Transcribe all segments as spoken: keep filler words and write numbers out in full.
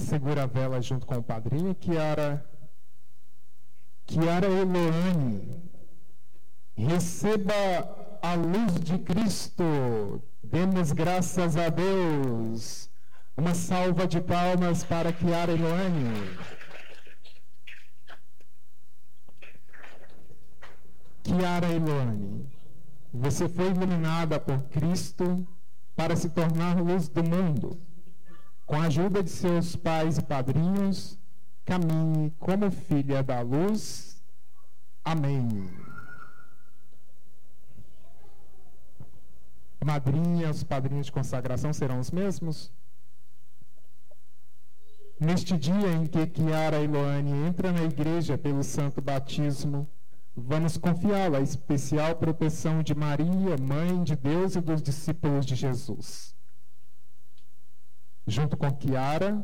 segura a vela junto com o padrinho, Kiara, Kiara Eloane. Receba a luz de Cristo. Demos graças a Deus. Uma salva de palmas para Kiara Eloane. Kiara Eloane, você foi iluminada por Cristo para se tornar luz do mundo. Com a ajuda de seus pais e padrinhos, caminhe como filha da luz. Amém. A madrinha, os padrinhos de consagração serão os mesmos? Neste dia em que Kiara Eloane entra na igreja pelo santo batismo, vamos confiá-la à especial proteção de Maria, Mãe de Deus e dos discípulos de Jesus. Junto com Kiara,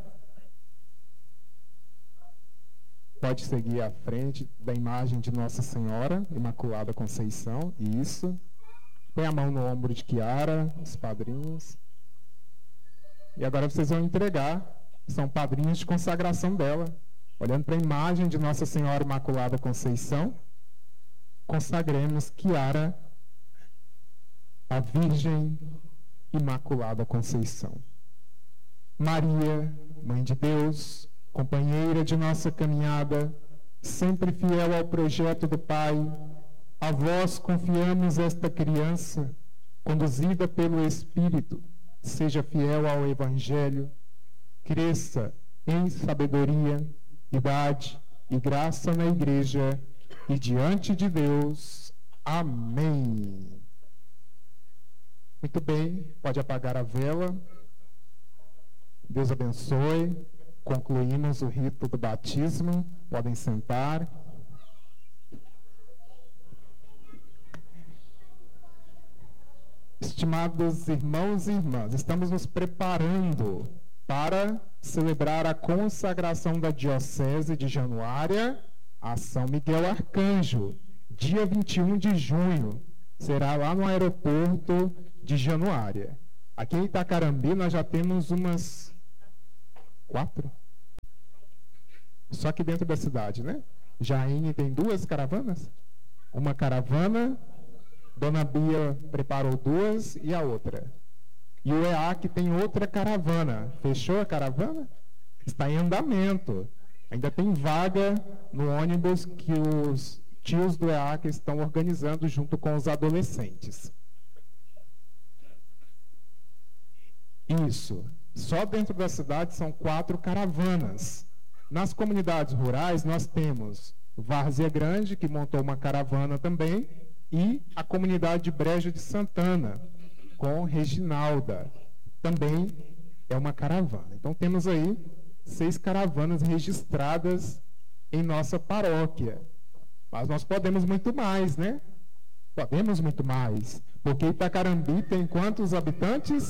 pode seguir à frente da imagem de Nossa Senhora, Imaculada Conceição, isso. Põe a mão no ombro de Kiara, os padrinhos. E agora vocês vão entregar, são padrinhos de consagração dela. Olhando para a imagem de Nossa Senhora Imaculada Conceição, consagremos Kiara, a Virgem Imaculada Conceição. Maria, Mãe de Deus, companheira de nossa caminhada, sempre fiel ao projeto do Pai, a vós confiamos esta criança, conduzida pelo Espírito, seja fiel ao Evangelho, cresça em sabedoria, idade e graça na Igreja e diante de Deus. Amém. Muito bem, pode apagar a vela. Deus abençoe. Concluímos o rito do batismo. Podem sentar. Estimados irmãos e irmãs, estamos nos preparando para celebrar a consagração da Diocese de Januária a São Miguel Arcanjo, dia vinte e um de junho. Será lá no aeroporto de Januária. Aqui em Itacarambi nós já temos umas quatro. Só que dentro da cidade, né? Jaine tem duas caravanas. Uma caravana, Dona Bia preparou duas e a outra. E o E A C tem outra caravana. Fechou a caravana? Está em andamento. Ainda tem vaga no ônibus que os tios do E A C estão organizando junto com os adolescentes. Isso. Só dentro da cidade são quatro caravanas. Nas comunidades rurais nós temos Várzea Grande, que montou uma caravana também, e a comunidade de Brejo de Santana, com Reginalda, também é uma caravana. Então temos aí seis caravanas registradas em nossa paróquia. Mas nós podemos muito mais, né? Podemos muito mais. Porque Itacarambi tem quantos habitantes?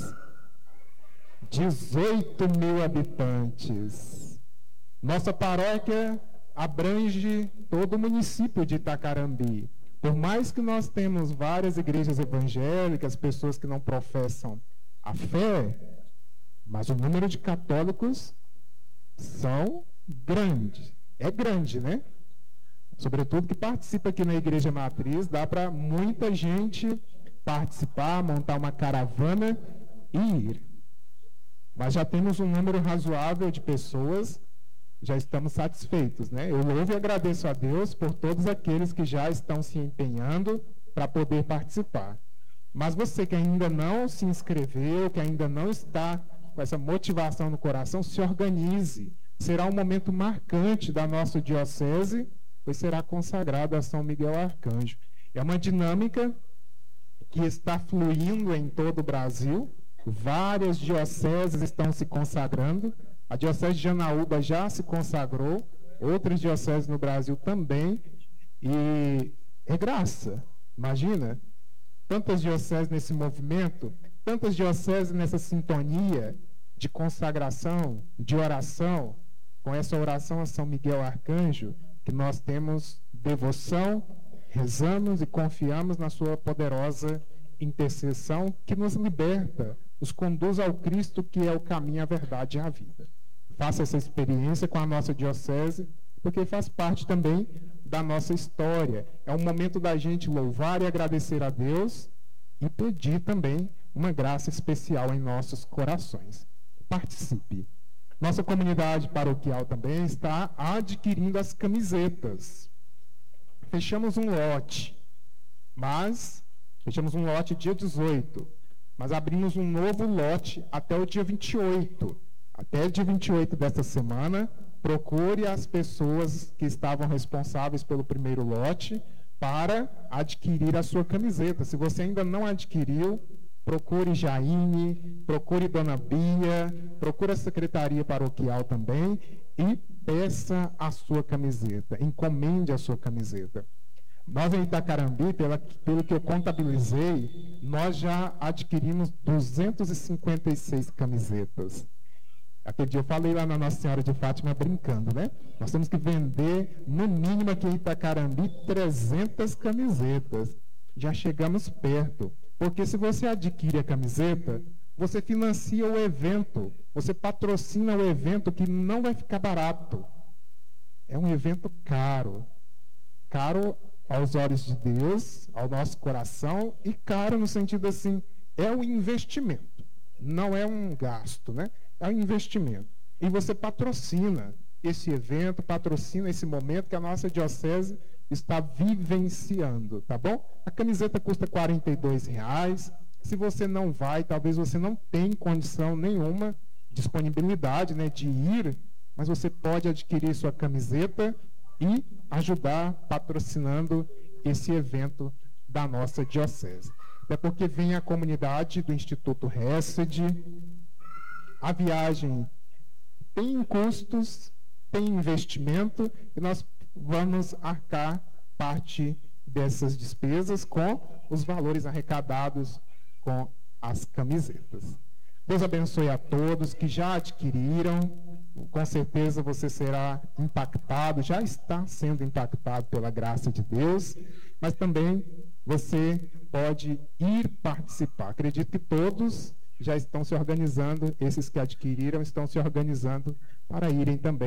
dezoito mil habitantes. Nossa paróquia abrange todo o município de Itacarambi. Por mais que nós temos várias igrejas evangélicas, pessoas que não professam a fé, mas o número de católicos são grandes. É grande, né? Sobretudo que participa aqui na Igreja Matriz, dá para muita gente participar, montar uma caravana e ir. Mas já temos um número razoável de pessoas, já estamos satisfeitos, né? Eu louvo e agradeço a Deus por todos aqueles que já estão se empenhando para poder participar. Mas você que ainda não se inscreveu, que ainda não está com essa motivação no coração, se organize. Será um momento marcante da nossa diocese, pois será consagrado a São Miguel Arcanjo. É uma dinâmica que está fluindo em todo o Brasil. Várias dioceses estão se consagrando. A Diocese de Janaúba já se consagrou, outras dioceses no Brasil também. E é graça. Imagina, tantas dioceses nesse movimento, tantas dioceses nessa sintonia de consagração, de oração, com essa oração a São Miguel Arcanjo, que nós temos devoção, rezamos e confiamos na sua poderosa intercessão que nos liberta, nos conduz ao Cristo, que é o caminho, a verdade e a vida. faça essa experiência com a nossa diocese, porque faz parte também da nossa história. É um momento da gente louvar e agradecer a Deus e pedir também uma graça especial em nossos corações. Participe. Nossa comunidade paroquial também está adquirindo as camisetas. Fechamos um lote, mas fechamos um lote dia dezoito, mas abrimos um novo lote até o dia vinte e oito. Até o dia vinte e oito desta semana, procure as pessoas que estavam responsáveis pelo primeiro lote para adquirir a sua camiseta. Se você ainda não adquiriu, procure Jaine, procure Dona Bia, procure a Secretaria Paroquial também e peça a sua camiseta, encomende a sua camiseta. Nós em Itacarambi, pela, pelo que eu contabilizei, nós já adquirimos duzentas e cinquenta e seis camisetas. Aquele dia eu falei lá na Nossa Senhora de Fátima brincando, né? Nós temos que vender, no mínimo aqui em Itacarambi, trezentas camisetas. Já chegamos perto. Porque se você adquire a camiseta, você financia o evento. Você patrocina o evento que não vai ficar barato. É um evento caro. Caro aos olhos de Deus, ao nosso coração, e caro no sentido assim, é um investimento. Não é um gasto, né? É um investimento. E você patrocina esse evento, patrocina esse momento que a nossa diocese está vivenciando, tá bom? A camiseta custa quarenta e dois reais. Se você não vai, talvez você não tenha condição nenhuma, disponibilidade, né, de ir, mas você pode adquirir sua camiseta e ajudar patrocinando esse evento da nossa diocese. Até porque vem a comunidade do Instituto Hesed. A viagem tem custos, tem investimento, e nós vamos arcar parte dessas despesas com os valores arrecadados com as camisetas. Deus abençoe a todos que já adquiriram. Com certeza você será impactado, já está sendo impactado pela graça de Deus, mas também você pode ir participar. Acredito que todos já estão se organizando, esses que adquiriram estão se organizando para irem também